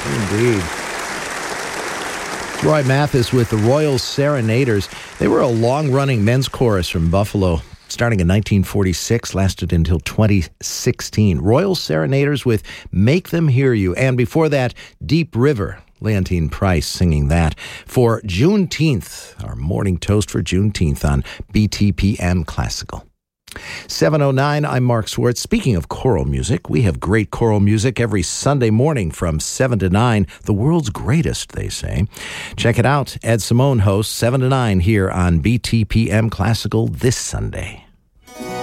Indeed. Roy Mathis with the Royal Serenaders. They were a long-running men's chorus from Buffalo, starting in 1946, lasted until 2016. Royal Serenaders with Make Them Hear You. And before that, Deep River, Leontine Price singing that for Juneteenth, our morning toast for Juneteenth on BTPM Classical. 7:09, I'm Mark Swartz. Speaking of choral music, we have great choral music every Sunday morning from 7 to 9. The world's greatest, they say. Check it out. Ed Simone hosts 7 to 9 here on BTPM Classical this Sunday.